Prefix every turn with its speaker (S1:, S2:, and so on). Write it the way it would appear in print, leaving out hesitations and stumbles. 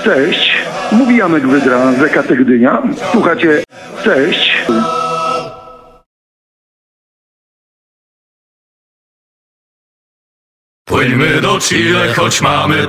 S1: Cześć, mówi Janek Wydra z EKT Gdynia. Słuchacie, cześć.
S2: Płyńmy do Chile, choć mamy